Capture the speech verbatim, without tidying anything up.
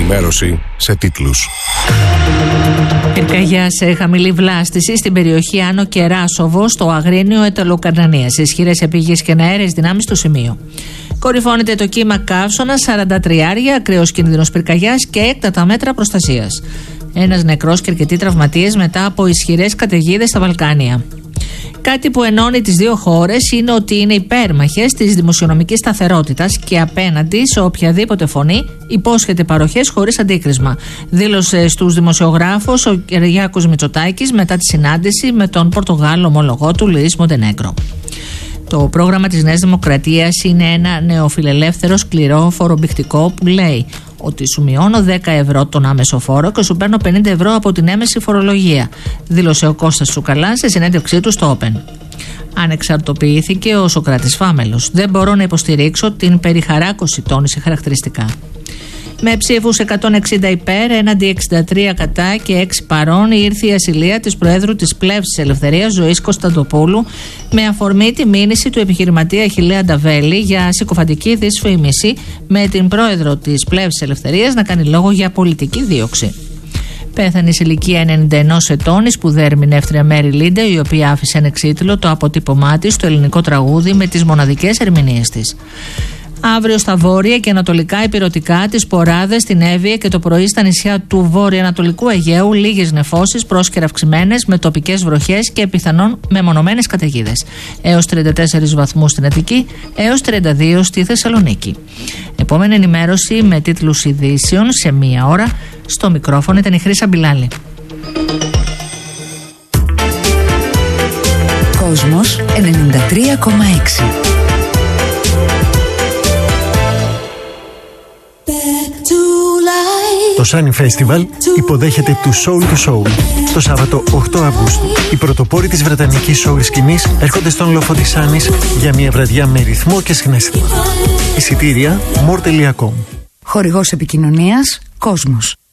Ενημέρωση σε τίτλους. Πυρκαγιά σε χαμηλή βλάστηση στην περιοχή Άνω Κεράσοβο, στο Αγρίνιο Ετωλοκαρνανίας. Ισχυρές επίγειες και αέρειες δυνάμεις στο σημείο. Κορυφώνεται το κύμα καύσωνα, σαράντα τρία, ακραίος κίνδυνος πυρκαγιάς και έκτακτα μέτρα προστασίας. Ένας νεκρός και αρκετοί τραυματίες μετά από ισχυρές καταιγίδες στα Βαλκάνια. Κάτι που ενώνει τις δύο χώρες είναι ότι είναι υπέρμαχες της δημοσιονομικής σταθερότητας και απέναντι σε οποιαδήποτε φωνή υπόσχεται παροχές χωρίς αντίκρισμα. Δήλωσε στους δημοσιογράφους ο Κυριάκος Μητσοτάκης μετά τη συνάντηση με τον Πορτογάλο ομολογό του Λουίς Μοντενέγκρο. Το πρόγραμμα της Νέας Δημοκρατίας είναι ένα νεοφιλελεύθερο σκληρό φορομπηχτικό που λέει ότι σου μειώνω δέκα ευρώ τον άμεσο φόρο και σου παίρνω πενήντα ευρώ από την έμεση φορολογία, δήλωσε ο Κώστας Τσουκαλάς σε συνέντευξή του στο Open. Ανεξαρτοποιήθηκε ο Σωκράτης Φάμελος. Δεν μπορώ να υποστηρίξω την περιχαράκωση, τόνισε χαρακτηριστικά. Με ψήφους εκατόν εξήντα υπέρ, έναντι εξήντα τρία κατά και έξι παρών, ήρθε η ασυλία της Προέδρου της Πλεύσης Ελευθερίας, Ζωής Κωνσταντοπούλου, με αφορμή τη μήνυση του επιχειρηματία Αχιλλέα Νταβέλη για συκοφαντική δυσφήμιση, με την Πρόεδρο της Πλεύσης Ελευθερίας να κάνει λόγο για πολιτική δίωξη. Πέθανε σε ηλικία ενενήντα ενός ετών η σπουδαία ερμηνεύτρια Μέρι Λίντε, η οποία άφησε ανεξίτηλο το αποτύπωμά της στο ελληνικό τραγούδι με τις μοναδικές ερμηνείες της. Αύριο στα βόρεια και ανατολικά ηπειρωτικά, τις Ποράδες, την Εύβοια και το πρωί στα νησιά του βορειοανατολικού Αιγαίου, λίγες νεφώσεις, πρόσκαιρα αυξημένες με τοπικές βροχές και πιθανόν μεμονωμένες καταιγίδες. Έως τριάντα τέσσερις βαθμούς στην Αττική, έως τριάντα δύο στη Θεσσαλονίκη. Επόμενη ενημέρωση με τίτλους ειδήσεων σε μία ώρα. Στο μικρόφωνο ήταν η Χρύσα Μπιλάλη. Κόσμος ενενήντα τρία κόμμα έξι. Το Sunny Festival υποδέχεται του Soul to Soul. Το Σάββατο οκτώ Αυγούστου, οι πρωτοπόροι της βρετανικής soul σκηνής έρχονται στον λόφο της Σάνης για μια βραδιά με ρυθμό και συναίσθημα. Εισιτήρια more τελεία com. Χορηγός επικοινωνίας Κόσμος.